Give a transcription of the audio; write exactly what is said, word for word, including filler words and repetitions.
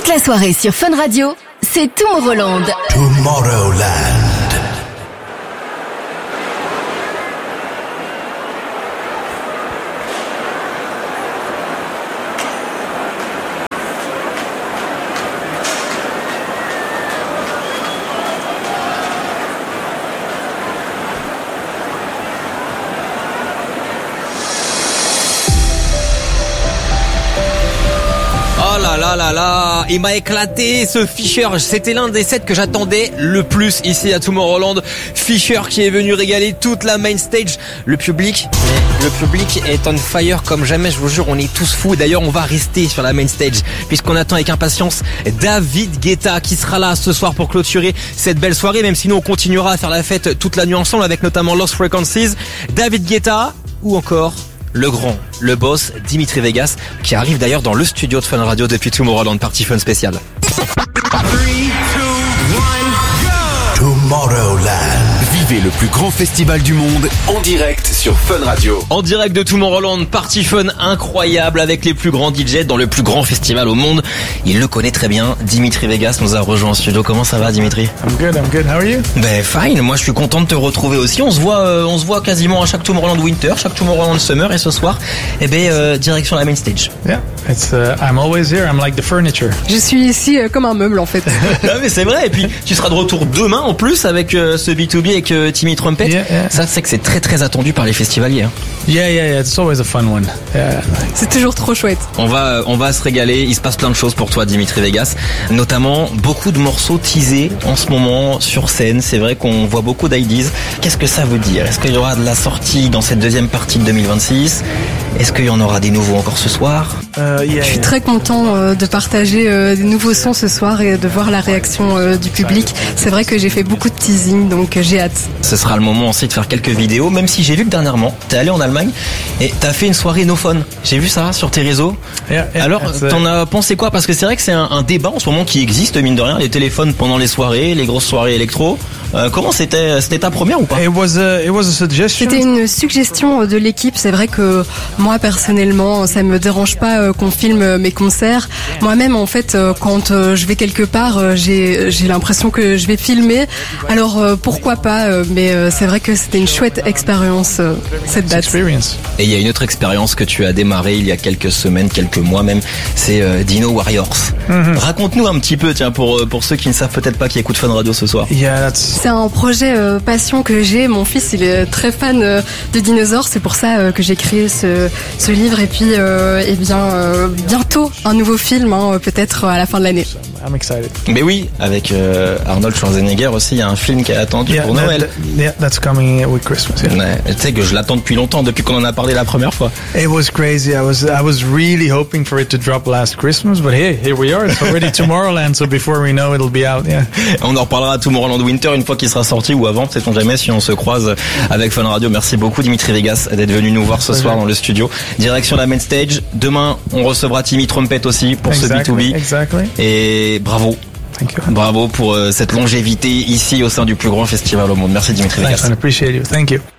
Toute la soirée sur Fun Radio, c'est Tomorrowland. Tomorrowland. Oh là là là là, il m'a éclaté ce Fisher, c'était l'un des sets que j'attendais le plus ici à Tomorrowland. Fisher qui est venu régaler toute la main stage, le public, le public est on fire comme jamais, je vous jure, on est tous fous. D'ailleurs on va rester sur la main stage puisqu'on attend avec impatience David Guetta qui sera là ce soir pour clôturer cette belle soirée, même si nous on continuera à faire la fête toute la nuit ensemble avec notamment Lost Frequencies. David Guetta ou encore le grand, le boss Dimitri Vegas qui arrive d'ailleurs dans le studio de Fun Radio depuis Tomorrowland Party Fun spécial. Tomorrowland. Vivez le plus grand festival du monde en direct sur Fun Radio. En direct de Tomorrowland, Party Fun incroyable avec les plus grands D J dans le plus grand festival au monde. Il le connaît très bien. Dimitri Vegas nous a rejoint en studio. Comment ça va, Dimitri? I'm good, I'm good. How are you? Ben fine. Moi, je suis content de te retrouver aussi. On se voit, euh, on se voit quasiment à chaque Tomorrowland Winter, chaque Tomorrowland Summer, et ce soir, eh ben euh, direction la main stage. Yeah, it's. Uh, I'm always here. I'm like the furniture. Je suis ici euh, comme un meuble en fait. Ah mais c'est vrai. Et puis tu seras de retour demain en plus avec euh, ce B deux B avec euh, Timmy Trumpet. Yeah, yeah. Ça, c'est que c'est très très attendu par les festivaliers. Hein. Yeah, yeah, yeah. It's always a fun one. Yeah. C'est toujours trop chouette. On va, on va se régaler. Il se passe plein de choses pour toi, Dimitri Vegas. Notamment beaucoup de morceaux teasés en ce moment sur scène. C'est vrai qu'on voit beaucoup d'I Ds. Qu'est-ce que ça veut dire? Est-ce qu'il y aura de la sortie dans cette deuxième partie de deux mille vingt-six? Est-ce qu'il y en aura des nouveaux encore ce soir? Uh, yeah, Je suis yeah. très content euh, de partager euh, des nouveaux sons ce soir et de voir la réaction euh, du public. C'est vrai que j'ai fait beaucoup de teasing, donc euh, j'ai hâte. Ce sera le moment aussi de faire quelques vidéos, même si j'ai vu que dernièrement, t'es allé en Allemagne et t'as fait une soirée no phone. J'ai vu ça sur tes réseaux. Yeah, yeah, Alors, that's, uh, t'en as pensé quoi? Parce que c'est vrai que c'est un, un débat en ce moment qui existe, mine de rien, les téléphones pendant les soirées, les grosses soirées électro. Euh, comment c'était, c'était ta première ou pas? It was a, it was a suggestion. C'était une suggestion de l'équipe. C'est vrai que moi personnellement, ça me dérange pas euh, qu'on filme mes concerts. Moi-même, en fait, euh, quand euh, je vais quelque part, euh, j'ai j'ai l'impression que je vais filmer. Alors euh, pourquoi pas euh, Mais euh, c'est vrai que c'était une chouette expérience euh, cette date. Experience. Et il y a une autre expérience que tu as démarrée il y a quelques semaines, quelques mois même, c'est euh, Dino Warriors. Mm-hmm. Raconte-nous un petit peu, tiens, pour pour ceux qui ne savent peut-être pas qui écoutent Fun Radio ce soir. Yeah, that's. C'est un projet euh, passion que j'ai. Mon fils, il est très fan euh, de dinosaures. C'est pour ça euh, que j'ai créé ce, ce livre. Et puis, euh, eh bien, euh, bientôt un nouveau film, hein, peut-être à la fin de l'année. I'm excited. Mais oui, avec euh, Arnold Schwarzenegger aussi, il y a un film qui est attendu Yeah, pour that, Noël. that- yeah, that's coming with Christmas. Yeah. Ouais, tu sais que je l'attends depuis longtemps, depuis qu'on en a parlé la première fois. It was crazy. I was I was really hoping for it to drop last Christmas, but hey, here we are. It's already Tomorrowland, so before we know, it'll be out. Yeah. On en reparlera à Tomorrowland Winter une fois qu'il sera sorti ou avant, sait-on jamais si on se croise avec Fun Radio. Merci beaucoup Dimitri Vegas d'être venu nous voir ce soir dans le studio. Direction la main stage. Demain, on recevra Timmy Trumpet aussi pour ce B deux B. Exactly. Et bravo. Thank you. Bravo pour euh, cette longévité ici au sein du plus grand festival au monde. Merci Dimitri Thanks, Vegas. man. Appreciate you. Thank you.